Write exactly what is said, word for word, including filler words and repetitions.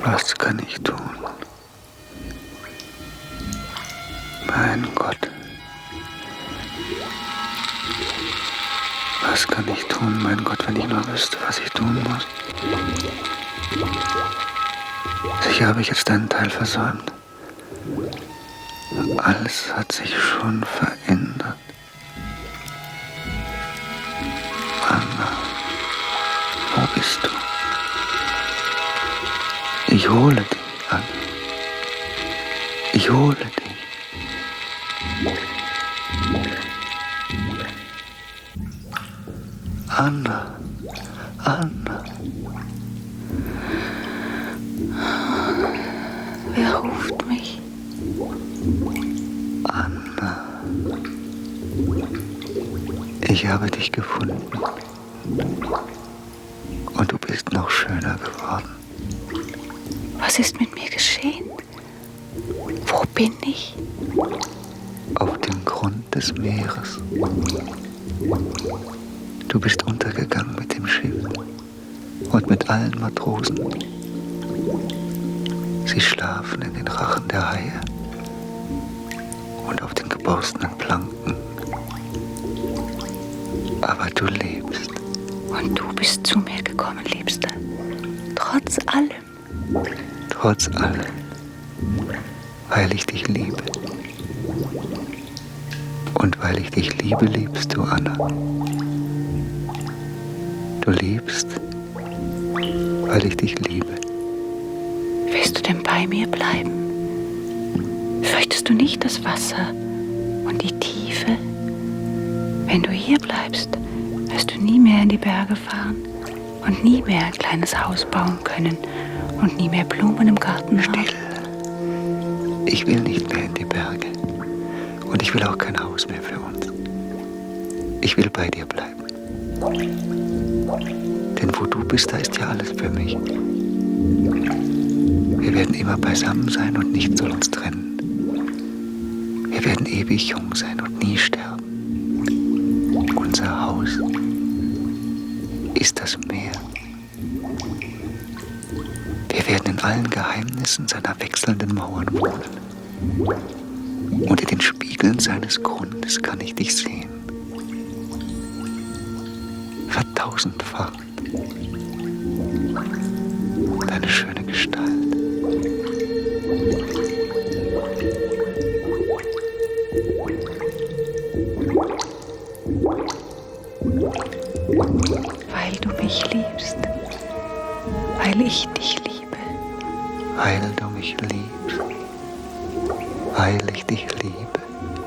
Was kann ich tun? Mein Gott. Was kann ich tun, mein Gott, wenn ich nur wüsste, was ich tun muss? Sicher habe ich jetzt einen Teil versäumt. Alles hat sich schon verändert. Anna, wo bist du? Ich hole dich, Anna. Ich hole dich. Anna, Anna. Wer ruft mich? Anna. Ich habe dich gefunden. Und du bist noch schöner geworden. Was ist mit mir geschehen? Wo bin ich? Auf dem Grund des Meeres. Du bist untergegangen mit dem Schiff und mit allen Matrosen. Sie schlafen in den Rachen der Haie und auf den geborstenen Planken. Aber du lebst. Und du bist zu mir gekommen, Liebster. Trotz allem. Trotz allem. Weil ich dich liebe. Und weil ich dich liebe, liebst du, Anna. Du liebst, weil ich dich liebe. Willst du denn bei mir bleiben? Fürchtest du nicht das Wasser und die Tiefe? Wenn du hier bleibst, wirst du nie mehr in die Berge fahren und nie mehr ein kleines Haus bauen können und nie mehr Blumen im Garten haben. Still. Ich will nicht mehr in die Berge. Und ich will auch kein Haus mehr für uns. Ich will bei dir bleiben. Denn wo du bist, da ist ja alles für mich. Wir werden immer beisammen sein und nichts soll uns trennen. Wir werden ewig jung sein und nie sterben. Unser Haus ist das Meer. Wir werden in allen Geheimnissen seiner wechselnden Mauern wohnen. Und in den Spiegeln seines Grundes kann ich dich sehen. Vertausendfacht. Deine schöne Gestalt. Weil du mich liebst. Weil ich dich liebe. Weil du mich liebst. Weil ich dich liebe.